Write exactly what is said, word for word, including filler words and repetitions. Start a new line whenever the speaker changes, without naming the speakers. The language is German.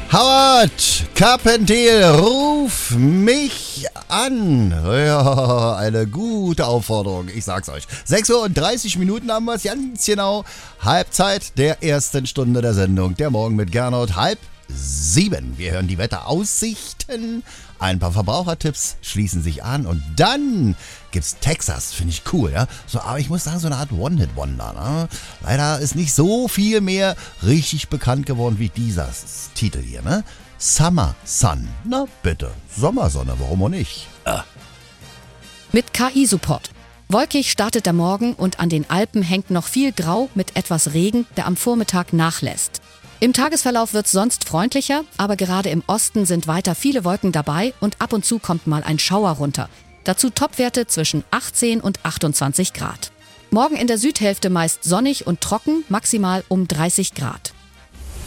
Howard Carpentier, ruf mich an. Ja, eine gute Aufforderung, ich sag's euch. sechs Uhr und dreißig Minuten haben wir es ganz genau. Halbzeit der ersten Stunde der Sendung. Der Morgen mit Gernot, halb sieben. Wir hören die Wetteraussichten, ein paar Verbrauchertipps schließen sich an und dann gibt's Texas, finde ich cool, ja. So, aber ich muss sagen, so eine Art One-Hit-Wonder, ne? Leider ist nicht so viel mehr richtig bekannt geworden wie dieser Titel hier, ne? Summer Sun. Na bitte, Sommersonne, warum auch nicht? Ah.
Mit K I-Support. Wolkig startet der Morgen und an den Alpen hängt noch viel Grau mit etwas Regen, der am Vormittag nachlässt. Im Tagesverlauf wird es sonst freundlicher, aber gerade im Osten sind weiter viele Wolken dabei und ab und zu kommt mal ein Schauer runter. Dazu Topwerte zwischen achtzehn und achtundzwanzig Grad. Morgen in der Südhälfte meist sonnig und trocken, maximal um dreißig Grad.